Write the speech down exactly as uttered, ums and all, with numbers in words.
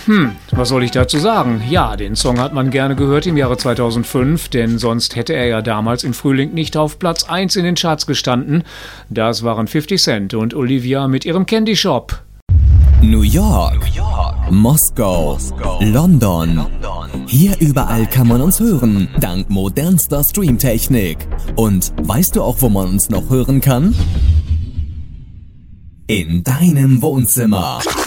Hm, was soll ich dazu sagen? Ja, den Song hat man gerne gehört im Jahre zweitausendfünf, denn sonst hätte er ja damals im Frühling nicht auf Platz eins in den Charts gestanden. Das waren fifty Cent und Olivia mit ihrem Candy Shop. New York, New York. Moskau, Moskau. London. London. Hier überall kann man uns hören, dank modernster Streamtechnik. Und weißt du auch, wo man uns noch hören kann? In deinem Wohnzimmer.